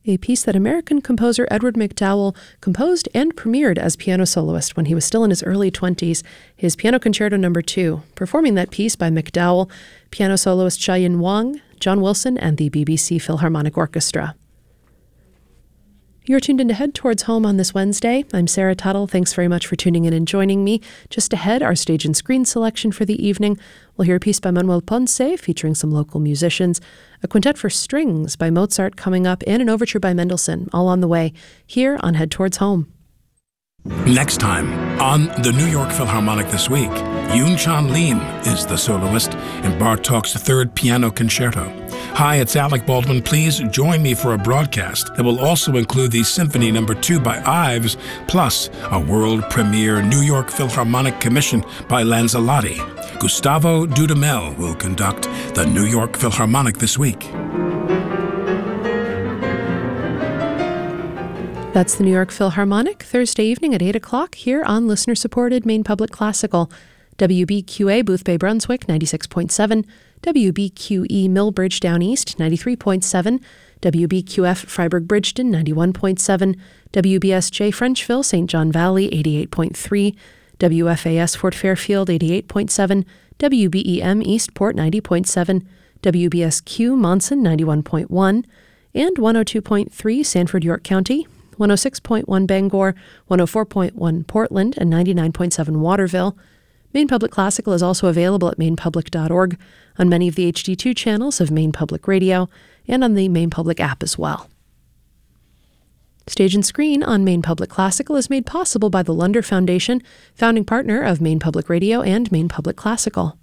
a piece that American composer Edward McDowell composed and premiered as piano soloist when he was still in his early 20s, his Piano Concerto No. 2. Performing that piece by McDowell, piano soloist Xiaoyin Wang, John Wilson, and the BBC Philharmonic Orchestra. You're tuned in to Head Towards Home on this Wednesday. I'm Sarah Tuttle. Thanks very much for tuning in and joining me. Just ahead, our stage and screen selection for the evening. We'll hear a piece by Manuel Ponce featuring some local musicians, a quintet for strings by Mozart coming up, and an overture by Mendelssohn, all on the way, here on Head Towards Home. Next time on the New York Philharmonic This Week, Yoon-Chan Lim is the soloist in Bartók's Third Piano Concerto. Hi, it's Alec Baldwin. Please join me for a broadcast that will also include the Symphony No. 2 by Ives, plus a world premiere New York Philharmonic commission by Lanzalotti. Gustavo Dudamel will conduct the New York Philharmonic This Week. That's the New York Philharmonic, Thursday evening at 8 o'clock here on listener-supported Maine Public Classical. WBQA Boothbay Brunswick 96.7, WBQE Millbridge Down East 93.7, WBQF Freiburg Bridgeton 91.7, WBSJ Frenchville St. John Valley 88.3, WFAS Fort Fairfield 88.7, WBEM Eastport 90.7, WBSQ Monson 91.1, and 102.3 Sanford York County, 106.1 Bangor, 104.1 Portland, and 99.7 Waterville. Maine Public Classical is also available at mainepublic.org, on many of the HD2 channels of Maine Public Radio, and on the Maine Public app as well. Stage and Screen on Maine Public Classical is made possible by the Lunder Foundation, founding partner of Maine Public Radio and Maine Public Classical.